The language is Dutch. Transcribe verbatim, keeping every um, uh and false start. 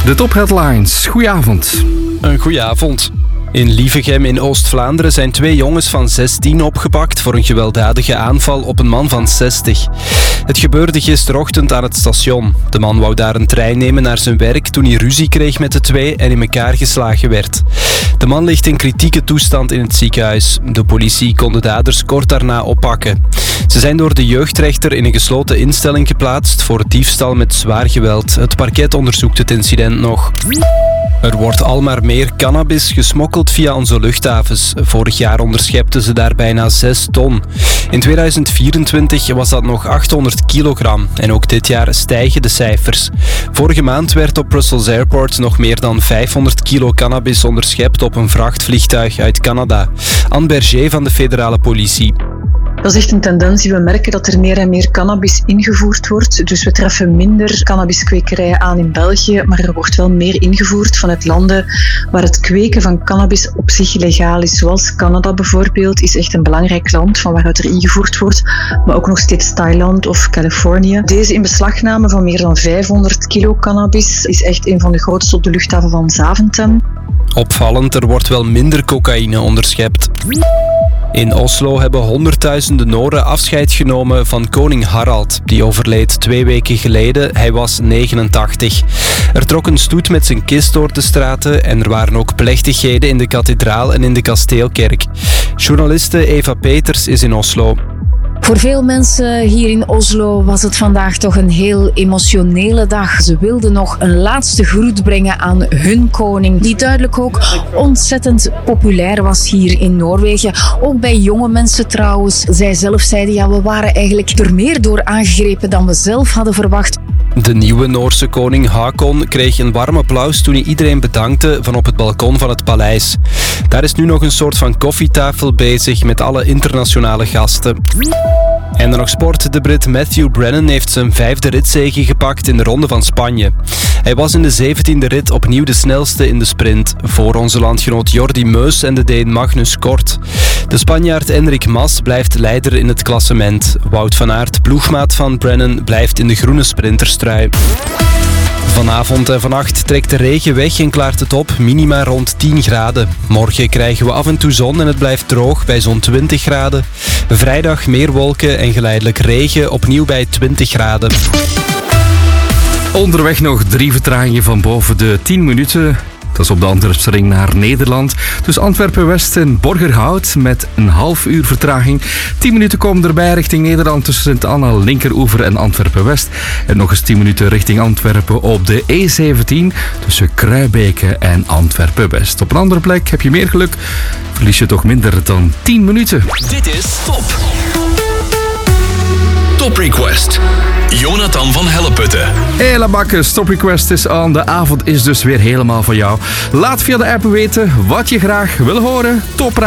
De topheadlines. Goedenavond. Een goedenavond. In Lievegem in Oost-Vlaanderen zijn twee jongens van zestien opgepakt voor een gewelddadige aanval op een man van zestig. Het gebeurde gisterochtend aan het station. De man wou daar een trein nemen naar zijn werk toen hij ruzie kreeg met de twee en in elkaar geslagen werd. De man ligt in kritieke toestand in het ziekenhuis. De politie kon de daders kort daarna oppakken. Ze zijn door de jeugdrechter in een gesloten instelling geplaatst voor diefstal met zwaar geweld. Het parket onderzoekt het incident nog. Er wordt al maar meer cannabis gesmokkeld via onze luchthavens. Vorig jaar onderschepten ze daar bijna zes ton. In tweeduizend vierentwintig was dat nog achthonderd kilogram. En ook dit jaar stijgen de cijfers. Vorige maand werd op Brussels Airport nog meer dan vijfhonderd kilo cannabis onderschept op een vrachtvliegtuig uit Canada. Anne Berger van de federale politie. Dat is echt een tendens die we merken dat er meer en meer cannabis ingevoerd wordt. Dus we treffen minder cannabiskwekerijen aan in België, maar er wordt wel meer ingevoerd vanuit landen waar het kweken van cannabis op zich legaal is. Zoals Canada bijvoorbeeld is echt een belangrijk land van waaruit er ingevoerd wordt, maar ook nog steeds Thailand of Californië. Deze inbeslagname van meer dan vijfhonderd kilo cannabis is echt een van de grootste op de luchthaven van Zaventem. Opvallend, er wordt wel minder cocaïne onderschept. In Oslo hebben honderdduizenden Noren afscheid genomen van koning Harald. Die overleed twee weken geleden. Hij was negenentachtig. Er trok een stoet met zijn kist door de straten en er waren ook plechtigheden in de kathedraal en in de kasteelkerk. Journaliste Eva Peters is in Oslo. Voor veel mensen hier in Oslo was het vandaag toch een heel emotionele dag. Ze wilden nog een laatste groet brengen aan hun koning, die duidelijk ook ontzettend populair was hier in Noorwegen. Ook bij jonge mensen trouwens. Zij zelf zeiden, ja, we waren eigenlijk er meer door aangegrepen dan we zelf hadden verwacht. De nieuwe Noorse koning Haakon kreeg een warm applaus toen hij iedereen bedankte van op het balkon van het paleis. Daar is nu nog een soort van koffietafel bezig met alle internationale gasten. En dan nog sport. De Brit Matthew Brennan heeft zijn vijfde ritzege gepakt in de Ronde van Spanje. Hij was in de zeventiende rit opnieuw de snelste in de sprint. Voor onze landgenoot Jordi Meus en de Deen Magnus Kort. De Spanjaard Enric Mas blijft leider in het klassement. Wout van Aert, ploegmaat van Brennan, blijft in de groene sprinterstrui. Vanavond en vannacht trekt de regen weg en klaart het op, minima rond tien graden. Morgen krijgen we af en toe zon en het blijft droog bij zo'n twintig graden. Vrijdag meer wolken en geleidelijk regen, opnieuw bij twintig graden. Onderweg nog drie vertragingen van boven de tien minuten. Dat is op de Antwerpsring naar Nederland. Dus Antwerpen-West en Borgerhout met een half uur vertraging. tien minuten komen erbij richting Nederland tussen Sint-Anna, Linkeroever en Antwerpen-West. En nog eens tien minuten richting Antwerpen op de E zeventien tussen Kruibeke en Antwerpen-West. Op een andere plek heb je meer geluk, verlies je toch minder dan tien minuten. Dit is Top. Top Request. Jonathan van Helleputte. Hela bakken, Stop Request is aan. De avond is dus weer helemaal van jou. Laat via de app weten wat je graag wil horen. Top